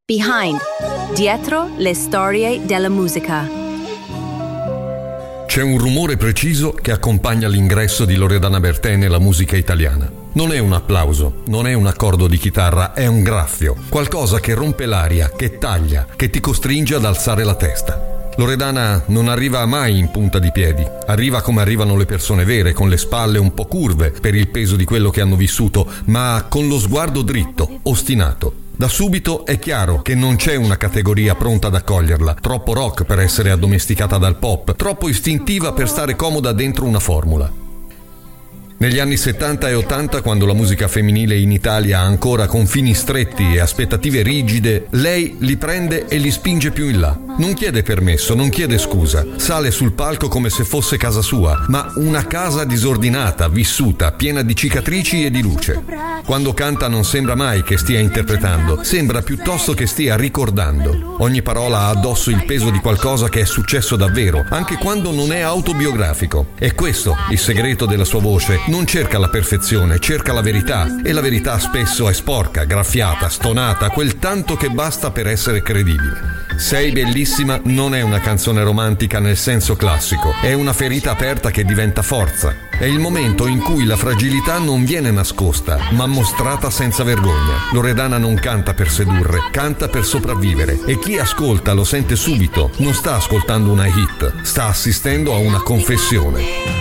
Behind, dietro le storie della musica. C'è un rumore preciso che accompagna l'ingresso di Loredana Bertè nella musica italiana. Non è un applauso, non è un accordo di chitarra, è un graffio, qualcosa che rompe l'aria, che taglia, che ti costringe ad alzare la testa. Loredana non arriva mai in punta di piedi, arriva come arrivano le persone vere, con le spalle un po' curve per il peso di quello che hanno vissuto, ma con lo sguardo dritto, ostinato. Da subito è chiaro che non c'è una categoria pronta ad accoglierla, troppo rock per essere addomesticata dal pop, troppo istintiva per stare comoda dentro una formula. Negli anni 70 e 80, quando la musica femminile in Italia ha ancora confini stretti e aspettative rigide, lei li prende e li spinge più in là. Non chiede permesso, non chiede scusa, sale sul palco come se fosse casa sua, ma una casa disordinata, vissuta, piena di cicatrici e di luce. Quando canta non sembra mai che stia interpretando, sembra piuttosto che stia ricordando. Ogni parola ha addosso il peso di qualcosa che è successo davvero, anche quando non è autobiografico. È questo il segreto della sua voce. Non cerca la perfezione, cerca la verità, e la verità spesso è sporca, graffiata, stonata, quel tanto che basta per essere credibile. Sei bellissima non è una canzone romantica nel senso classico, è una ferita aperta che diventa forza. È il momento in cui la fragilità non viene nascosta, ma mostrata senza vergogna. Loredana non canta per sedurre, canta per sopravvivere, e chi ascolta lo sente subito. Non sta ascoltando una hit, sta assistendo a una confessione.